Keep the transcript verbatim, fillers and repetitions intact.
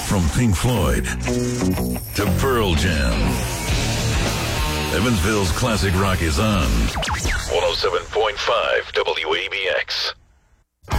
From Pink Floyd to Pearl Jam, Evansville's classic rock is on one oh seven point five W A B X.